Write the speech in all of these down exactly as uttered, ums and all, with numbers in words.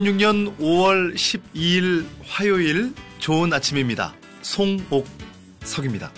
이천십육 년 오월 십이일 화요일 좋은 아침입니다. 송옥석입니다.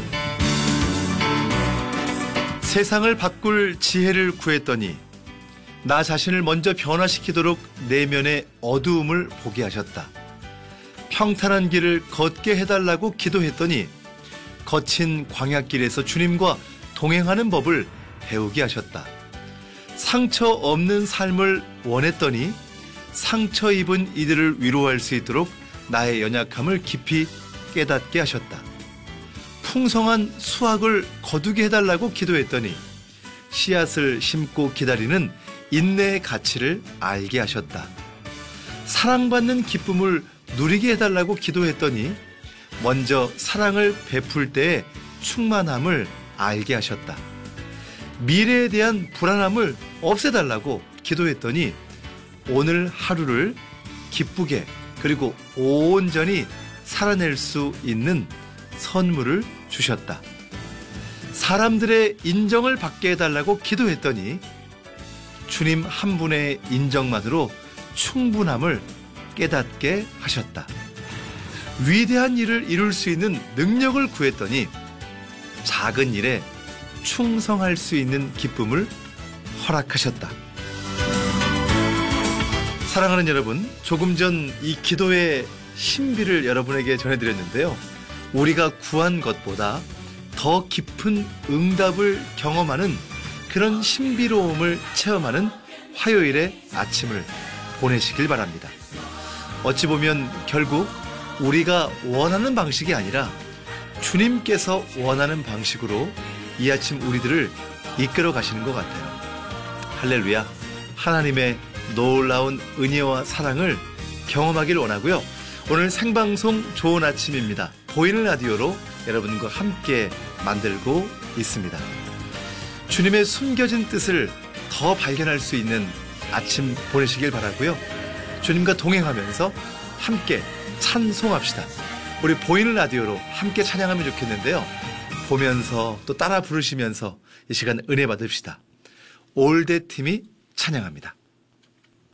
세상을 바꿀 지혜를 구했더니 나 자신을 먼저 변화시키도록 내면의 어두움을 보게 하셨다. 평탄한 길을 걷게 해달라고 기도했더니 거친 광야길에서 주님과 동행하는 법을 배우게 하셨다. 상처 없는 삶을 원했더니 상처 입은 이들을 위로할 수 있도록 나의 연약함을 깊이 깨닫게 하셨다. 풍성한 수확을 거두게 해달라고 기도했더니 씨앗을 심고 기다리는 인내의 가치를 알게 하셨다. 사랑받는 기쁨을 누리게 해달라고 기도했더니 먼저 사랑을 베풀 때의 충만함을 알게 하셨다. 미래에 대한 불안함을 없애달라고 기도했더니 오늘 하루를 기쁘게 그리고 온전히 살아낼 수 있는 선물을 주셨다. 사람들의 인정을 받게 해달라고 기도했더니 주님 한 분의 인정만으로 충분함을 깨닫게 하셨다. 위대한 일을 이룰 수 있는 능력을 구했더니 작은 일에 충성할 수 있는 기쁨을 허락하셨다. 사랑하는 여러분, 조금 전 이 기도의 신비를 여러분에게 전해드렸는데요. 우리가 구한 것보다 더 깊은 응답을 경험하는 그런 신비로움을 체험하는 화요일의 아침을 보내시길 바랍니다. 어찌 보면 결국 우리가 원하는 방식이 아니라 주님께서 원하는 방식으로 이 아침 우리들을 이끌어 가시는 것 같아요. 할렐루야. 하나님의 놀라운 은혜와 사랑을 경험하길 원하고요. 오늘 생방송 좋은 아침입니다. 보이는 라디오로 여러분과 함께 만들고 있습니다. 주님의 숨겨진 뜻을 더 발견할 수 있는 아침 보내시길 바라고요. 주님과 동행하면서 함께 찬송합시다. 우리 보이는 라디오로 함께 찬양하면 좋겠는데요. 보면서 또 따라 부르시면서 이 시간 은혜 받읍시다. 올대 팀이 찬양합니다.